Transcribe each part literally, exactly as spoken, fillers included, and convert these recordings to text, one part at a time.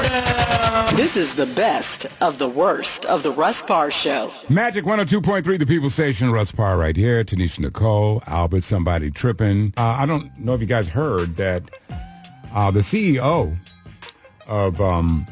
This is the best of the worst of the Russ Parr Show. Magic one oh two point three, the People Station. Russ Parr right here. Tanisha Nicole, Albert, somebody tripping. Uh, I don't know if you guys heard that uh, the C E O of, um,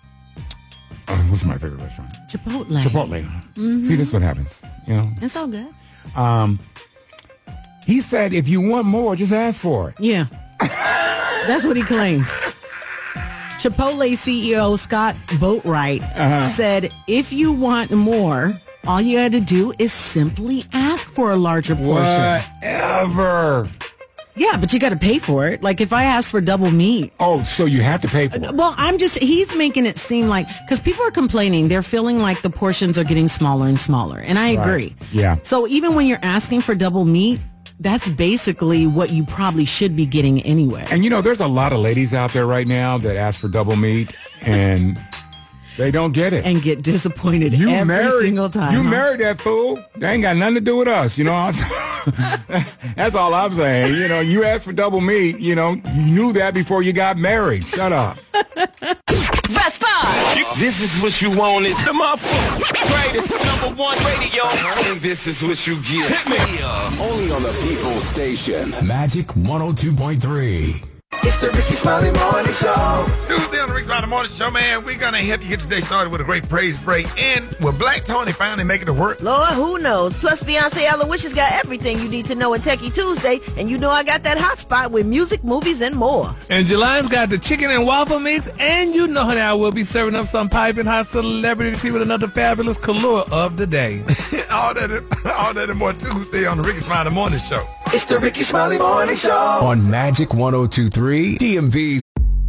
uh, what's my favorite restaurant? Chipotle. Chipotle. Mm-hmm. See, this is what happens. You know, it's all good. Um, he said, if you want more, just ask for it. Yeah. That's what he claimed. Chipotle C E O Scott Boatwright uh-huh. said, if you want more, all you had to do is simply ask for a larger portion. Whatever. Yeah, but you got to pay for it. Like if I ask for double meat. Oh, so you have to pay for it. Well, I'm just, he's making it seem like, because people are complaining, they're feeling like the portions are getting smaller and smaller. And I agree. Right. Yeah. So even when you're asking for double meat, that's basically what you probably should be getting anyway. And you know, there's a lot of ladies out there right now that ask for double meat and they don't get it. And get disappointed you every married, single time. You huh? married that fool. They ain't got nothing to do with us, you know. That's all I'm saying. You know, you asked for double meat, you know, you knew that before you got married. Shut up. Russ Parr. This is what you wanted. The motherfucker. Greatest number one radio. And this is what you get. Hit me. Only on the People Station. Magic one oh two point three. It's the Ricky Smiley Morning Show. Tuesday on the Ricky Smiley Morning Show, man, we're going to help you get your day started with a great praise break. And will Black Tony finally make it to work? Lord, who knows? Plus, Beyonce Aloysius got everything you need to know in Techie Tuesday. And you know I got that hot spot with music, movies, and more. And Jeline's got the chicken and waffle mix. And you know, honey, I will be serving up some piping hot celebrity tea with another fabulous color of the day. all that all that and more Tuesday on the Ricky Smiley Morning Show. It's the Ricky Smiley Morning Show. On Magic one oh two point three D M V.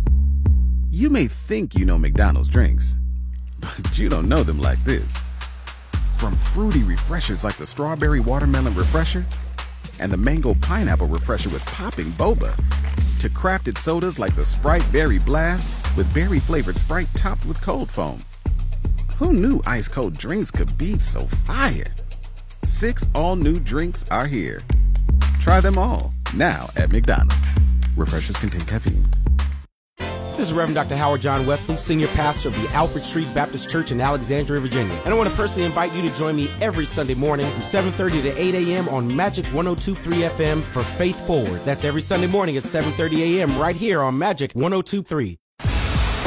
You may think you know McDonald's drinks, but you don't know them like this. From fruity refreshers like the Strawberry Watermelon Refresher and the Mango Pineapple Refresher with popping boba, to crafted sodas like the Sprite Berry Blast with berry-flavored Sprite topped with cold foam. Who knew ice-cold drinks could be so fire? Six all-new drinks are here. Try them all, now at McDonald's. Refreshers contain caffeine. This is Reverend Doctor Howard John Wesley, Senior Pastor of the Alfred Street Baptist Church in Alexandria, Virginia. And I want to personally invite you to join me every Sunday morning from seven thirty to eight a.m. on Magic one oh two point three F M for Faith Forward. That's every Sunday morning at seven thirty a.m. right here on Magic one oh two point three.